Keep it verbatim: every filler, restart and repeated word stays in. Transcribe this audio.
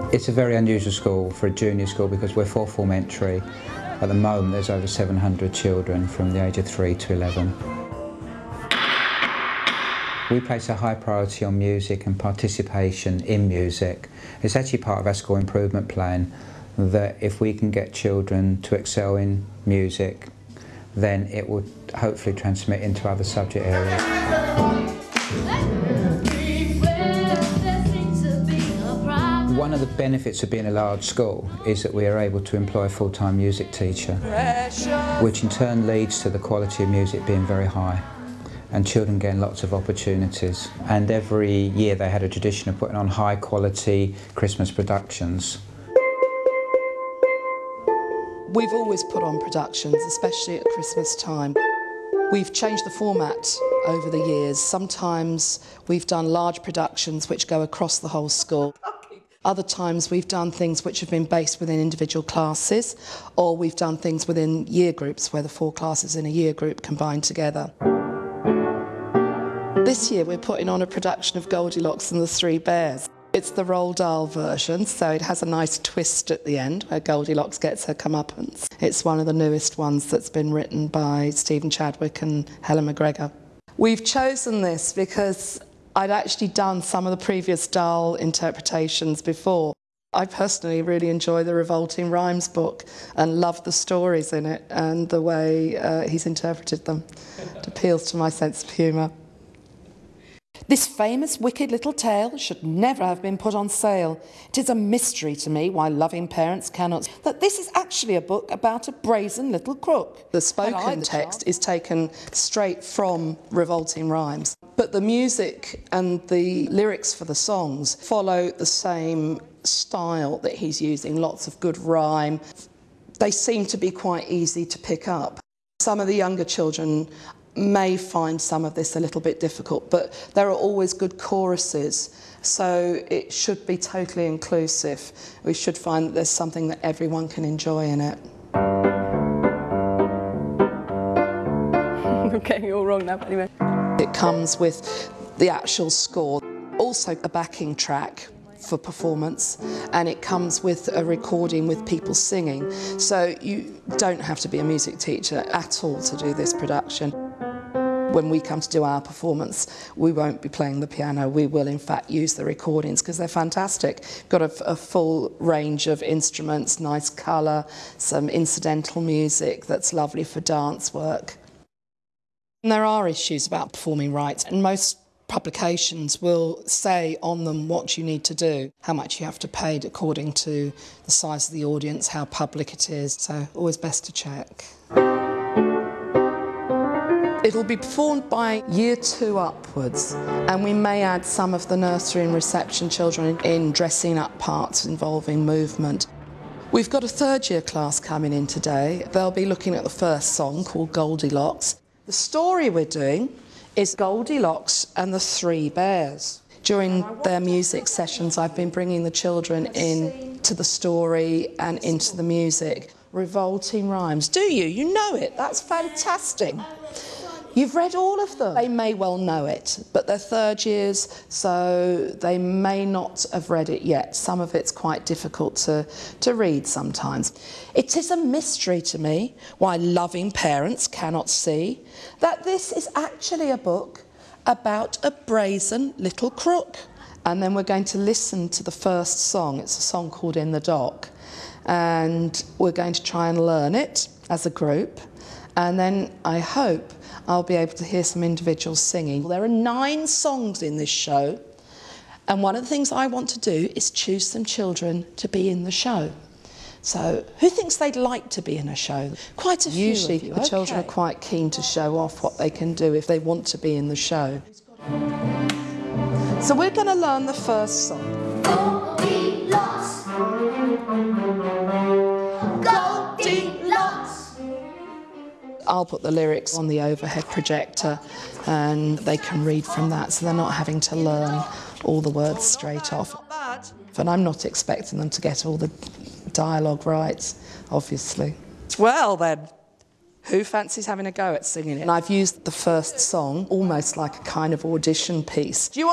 It's a very unusual school for a junior school because we're fourth form entry. At the moment there's over seven hundred children from the age of three to eleven. We place a high priority on music and participation in music. It's actually part of our school improvement plan that if we can get children to excel in music, then it will hopefully transmit into other subject areas. One of the benefits of being a large school is that we are able to employ a full-time music teacher, which in turn leads to the quality of music being very high and children getting lots of opportunities. And every year they had a tradition of putting on high-quality Christmas productions. We've always put on productions, especially at Christmas time. We've changed the format over the years. Sometimes we've done large productions which go across the whole school. Other times we've done things which have been based within individual classes, or we've done things within year groups where the four classes in a year group combine together. This year we're putting on a production of Goldilocks and the Three Bears. It's the Roald Dahl version, so it has a nice twist at the end where Goldilocks gets her comeuppance. It's one of the newest ones that's been written by Stephen Chadwick and Helen McGregor. We've chosen this because I'd actually done some of the previous Dahl interpretations before. I personally really enjoy the Revolting Rhymes book and love the stories in it and the way uh, he's interpreted them. It appeals to my sense of humour. This famous wicked little tale should never have been put on sale. It is a mystery to me why loving parents cannot... that this is actually a book about a brazen little crook. The spoken text is taken straight from Revolting Rhymes, but the music and the lyrics for the songs follow the same style that he's using, lots of good rhyme. They seem to be quite easy to pick up. Some of the younger children may find some of this a little bit difficult, but there are always good choruses, so it should be totally inclusive. We should find that there's something that everyone can enjoy in it. I'm getting it all wrong now, but anyway. It comes with the actual score, also a backing track for performance, and it comes with a recording with people singing, so you don't have to be a music teacher at all to do this production. When we come to do our performance, we won't be playing the piano. We will, in fact, use the recordings because they're fantastic. Got a, a full range of instruments, nice colour, some incidental music that's lovely for dance work. And there are issues about performing rights, and most publications will say on them what you need to do, how much you have to pay according to the size of the audience, how public it is, so always best to check. It'll be performed by year two upwards, and we may add some of the nursery and reception children in dressing up parts involving movement. We've got a third year class coming in today. They'll be looking at the first song called Goldilocks. The story we're doing is Goldilocks and the Three Bears. During their music sessions, I've been bringing the children in to the story and into the music. Revolting Rhymes. Do you? You know it. That's fantastic. You've read all of them. They may well know it, but they're third years, so they may not have read it yet. Some of it's quite difficult to, to read sometimes. It is a mystery to me why loving parents cannot see that this is actually a book about a brazen little crook. And then we're going to listen to the first song. It's a song called In the Dock. And we're going to try and learn it as a group. And then I hope I'll be able to hear some individuals singing. There are nine songs in this show, and one of the things I want to do is choose some children to be in the show. So who thinks they'd like to be in a show? Quite a few. Usually the okay. children are quite keen to show off what they can do if they want to be in the show. So we're going to learn the first song. Goldilocks. Goldilocks. I'll put the lyrics on the overhead projector and they can read from that, so they're not having to learn all the words straight off. And I'm not expecting them to get all the dialogue right, obviously. Well then, who fancies having a go at singing it? And I've used the first song almost like a kind of audition piece. Do you want